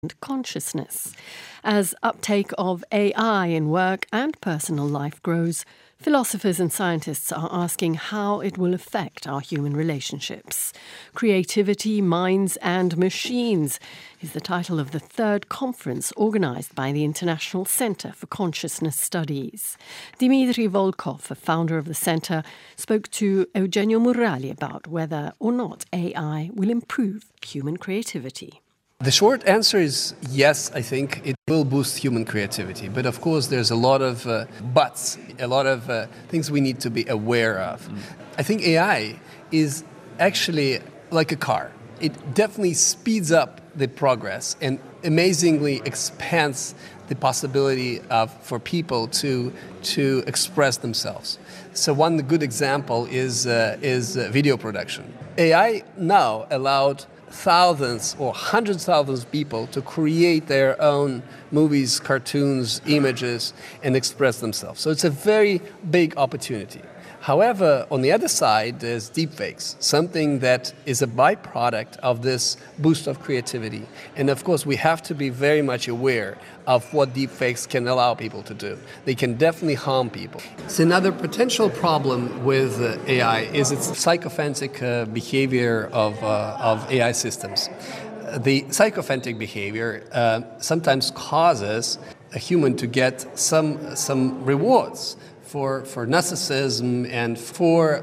and consciousness. As uptake of AI in work and personal life grows, philosophers and scientists are asking how it will affect our human relationships. Creativity, Minds and Machines is the title of the third conference organised by the International Centre for Consciousness Studies. Dmitry Volkov, a founder of the centre, spoke to Eugenio Murali about whether or not AI will improve human creativity. The short answer is yes, I think it will boost human creativity. But of course, there's a lot of buts, a lot of things we need to be aware of. I think AI is actually like a car. It definitely speeds up the progress and amazingly expands the possibility for people to express themselves. So one good example is video production. AI now allowed thousands or hundreds of thousands of people to create their own movies, cartoons, images, and express themselves. So it's a very big opportunity. However, on the other side, there's deepfakes, something that is a byproduct of this boost of creativity. And of course, we have to be very much aware of what deepfakes can allow people to do. They can definitely harm people. So another potential problem with AI is its sycophantic behavior of AI systems. The sycophantic behavior sometimes causes a human to get some rewards for narcissism and for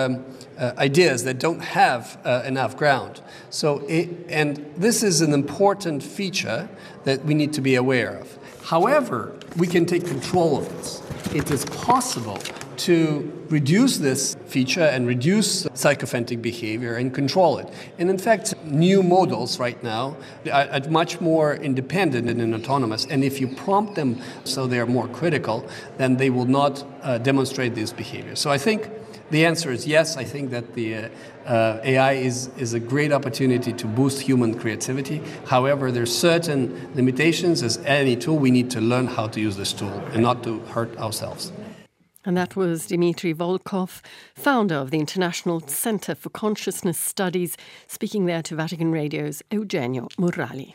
ideas that don't have enough ground. And this is an important feature that we need to be aware of. However, we can take control of this. It is possible to reduce this feature and reduce sycophantic behavior and control it. And in fact, new models right now are much more independent and autonomous. And if you prompt them so they're more critical, then they will not demonstrate this behavior. So I think the answer is yes. I think that the AI is a great opportunity to boost human creativity. However, there's certain limitations. As any tool, we need to learn how to use this tool and not to hurt ourselves. And that was Dmitry Volkov, founder of the International Centre for Consciousness Studies, speaking there to Vatican Radio's Eugenio Murali.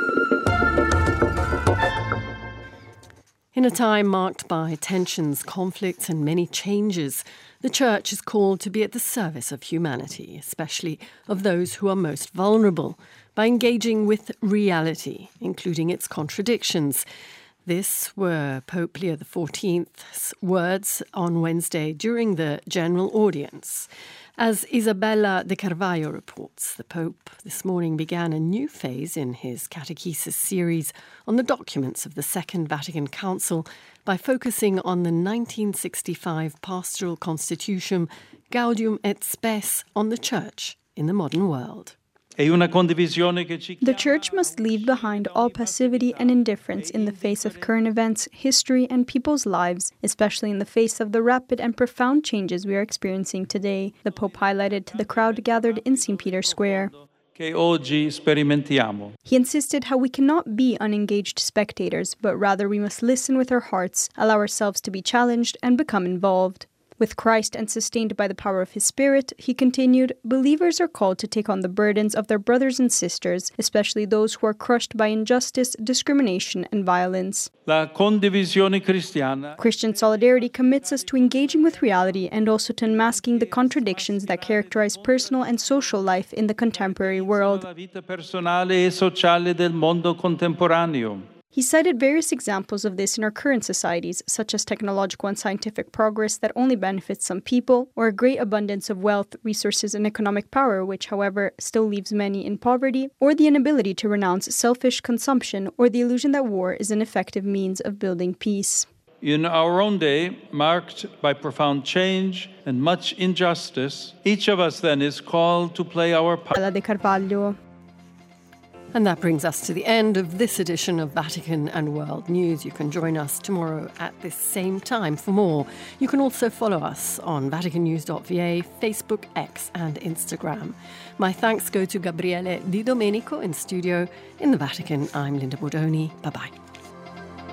In a time marked by tensions, conflicts and many changes, the Church is called to be at the service of humanity, especially of those who are most vulnerable, by engaging with reality, including its contradictions. This were Pope Leo XIV's words on Wednesday during the general audience. As Isabella de Carvalho reports, the Pope this morning began a new phase in his catechesis series on the documents of the Second Vatican Council by focusing on the 1965 pastoral constitution Gaudium et Spes on the Church in the modern world. The Church must leave behind all passivity and indifference in the face of current events, history, and people's lives, especially in the face of the rapid and profound changes we are experiencing today, the Pope highlighted to the crowd gathered in St. Peter's Square. He insisted how we cannot be unengaged spectators, but rather we must listen with our hearts, allow ourselves to be challenged, and become involved. With Christ and sustained by the power of His Spirit, he continued, believers are called to take on the burdens of their brothers and sisters, especially those who are crushed by injustice, discrimination, and violence. Christian solidarity commits us to engaging with reality and also to unmasking the contradictions that characterize personal and social life in the contemporary world. He cited various examples of this in our current societies, such as technological and scientific progress that only benefits some people, or a great abundance of wealth, resources, and economic power, which, however, still leaves many in poverty, or the inability to renounce selfish consumption, or the illusion that war is an effective means of building peace. In our own day, marked by profound change and much injustice, each of us then is called to play our part. De Carvalho. And that brings us to the end of this edition of Vatican and World News. You can join us tomorrow at this same time for more. You can also follow us on vaticannews.va, Facebook, X and Instagram. My thanks go to Gabriele Di Domenico in studio. In the Vatican, I'm Linda Bordoni. Bye-bye.